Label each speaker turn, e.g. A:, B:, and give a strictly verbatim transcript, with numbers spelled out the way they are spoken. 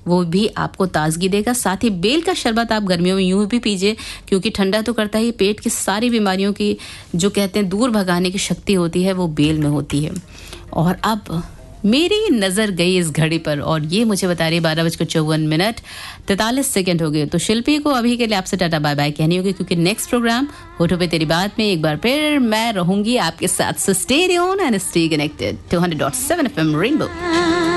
A: वो भी आपको ताजगी देगा। साथ ही बेल का शरबत आप गर्मियों में यूं भी पीजिए, क्योंकि ठंडा तो करता ही, पेट की सारी बीमारियों की जो कहते हैं दूर भगाने की शक्ति होती है वो बेल में होती है। और अब मेरी नजर गई इस घड़ी पर और ये मुझे बता रही है बारह बजकर चौवन मिनट तैतालीस सेकेंड हो गए। तो शिल्पी को अभी के लिए आपसे टाटा बाय बाय कहनी होगी, क्योंकि नेक्स्ट प्रोग्राम होठों पे तेरी बात में एक बार फिर मैं रहूंगी आपके साथ। So stay tuned and stay connected two hundred point seven FM rainbow.